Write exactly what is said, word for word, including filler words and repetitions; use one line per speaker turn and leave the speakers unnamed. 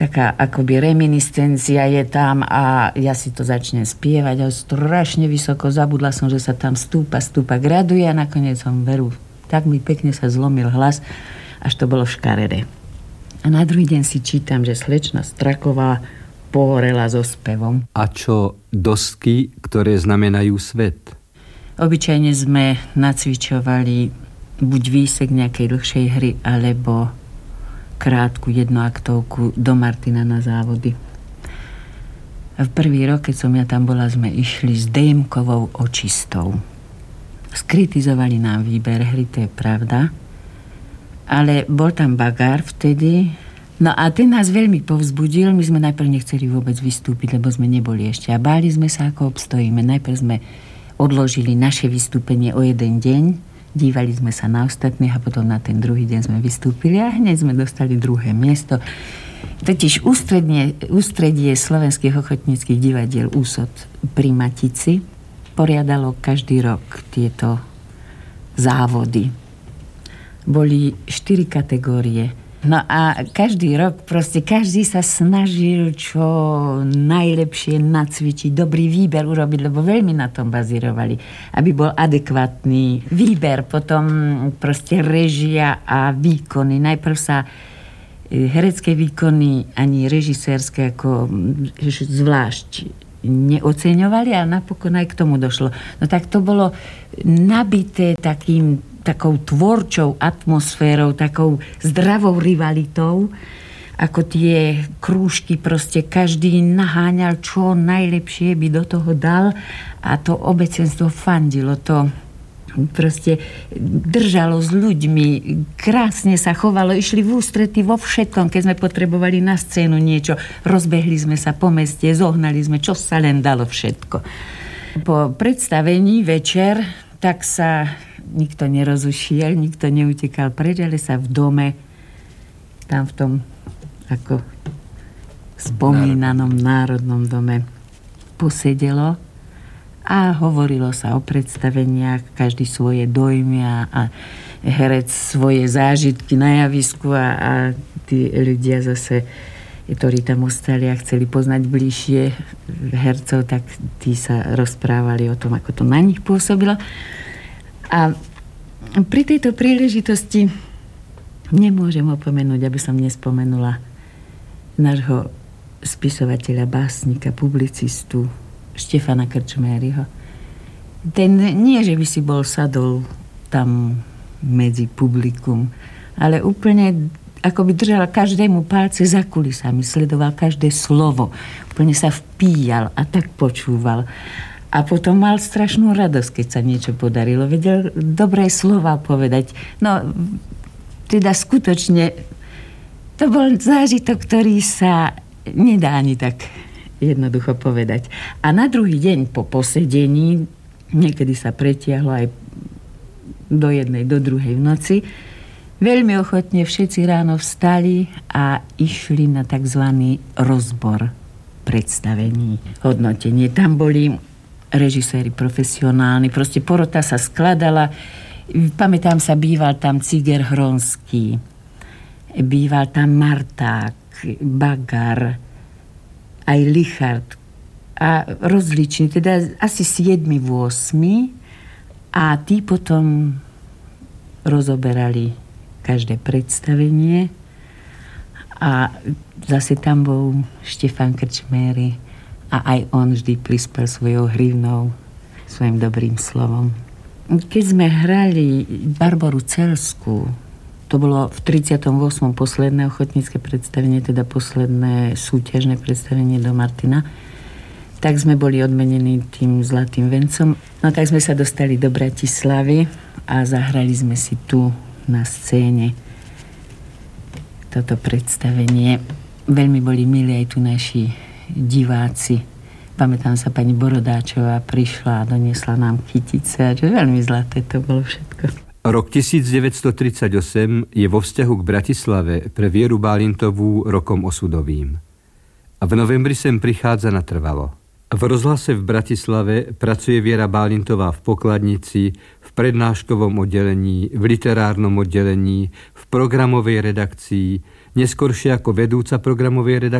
taká akoby reminiscencia je tam a ja si to začnem spievať a strašne vysoko zabudla som, že sa tam stúpa, stúpa, graduje a nakoniec som veru, tak mi pekne sa zlomil hlas, až to bolo škaredé. A na druhý deň si čítam, že slečna Straková pohorela so spevom.
A čo dosky, ktoré znamenajú svet?
Obyčajne sme nacvičovali buď výsek nejakej dlhšej hry, alebo krátku jednoaktovku do Martina na závody. A v prvý rok, keď som ja tam bola, sme išli s Démkovou očistou. Skritizovali nám výber hry, to je pravda. Ale bol tam Bagár vtedy. No a ten nás veľmi povzbudil. My sme najprv nechceli vôbec vystúpiť, lebo sme neboli ešte. A báli sme sa, ako obstojíme. Najprv sme odložili naše vystúpenie o jeden deň. Dívali sme sa na ostatných a potom na ten druhý deň sme vystúpili a hneď sme dostali druhé miesto. Totiž ústredie, ústredie slovenských ochotníckych divadiel Úsod pri Matici poriadalo každý rok tieto závody. Boli štyri kategórie. No a každý rok, proste každý sa snažil čo najlepšie nacvičiť, dobrý výber urobiť, lebo veľmi na tom bazírovali, aby bol adekvátny výber, potom proste režia a výkony. Najprv sa herecké výkony ani režisérske ako zvlášť neoceňovali a napokon aj k tomu došlo. No tak to bolo nabité takým takou tvorčou atmosférou, takou zdravou rivalitou, ako tie krúžky, proste každý naháňal, čo najlepšie by do toho dal a to obecenstvo fandilo, to proste držalo s ľuďmi, krásne sa chovalo, išli v ústrety vo všetkom, keď sme potrebovali na scénu niečo, rozbehli sme sa po meste, zohnali sme, čo sa len dalo všetko. Po predstavení večer, tak sa nikto nerozušiel, nikto neutekal preč, ale sa v dome, tam v tom ako spomínanom národnom dome posedelo a hovorilo sa o predstaveniach, každý svoje dojmy a, a herec svoje zážitky na javisku a, a tí ľudia zase, ktorí tam ostali a chceli poznať bližšie hercov, tak tí sa rozprávali o tom, ako to na nich pôsobilo. A pri tejto príležitosti nemôžem opomenúť, aby som nespomenula nášho spisovateľa, básnika, publicistu Štefana Krčméryho. Ten nie, že by si bol sadol tam medzi publikum, ale úplne ako by držal každému palce za kulisami, sledoval každé slovo, úplne sa vpíjal a tak počúval. A potom mal strašnú radosť, keď sa niečo podarilo. Vedel dobré slova povedať. No, teda skutočne to bol zážitok, ktorý sa nedá ani tak jednoducho povedať. A na druhý deň po posedení, niekedy sa pretiahlo aj do jednej, do druhej v noci, veľmi ochotne všetci ráno vstali a išli na takzvaný rozbor predstavení, hodnotenie. Tam boli režiséri profesionálni, proste porota sa skladala. Pamätám sa, býval tam Ciger Hronský, býval tam Marták, Bagár, aj Lichard a rozliční, teda asi siedmi, ôsmi a tí potom rozoberali každé predstavenie a zase tam bol Štefan Krčméry a aj on vždy prispel svojou hrivnou, svojim dobrým slovom. Keď sme hrali Barboru Celskú, to bolo v tridsiatom ôsmom posledné ochotnícke predstavenie, teda posledné súťažné predstavenie do Martina, tak sme boli odmenení tým zlatým vencom. No tak sme sa dostali do Bratislavy a zahrali sme si tu na scéne toto predstavenie. Veľmi boli milí aj tu naši diváci. Pamätám sa, pani Borodáčová prišla a doniesla nám kytice. Veľmi zlaté to bolo všetko.
Rok devätnásťstotridsaťosem je vo vzťahu k Bratislave pre Vieru Bálintovú rokom osudovým. A v novembri sem prichádza natrvalo. V rozhlase v Bratislave pracuje Viera Bálintová v pokladnici, v prednáškovom oddelení, v literárnom oddelení, v programovej redakcii, neskoršie ako vedúca programovej redakcie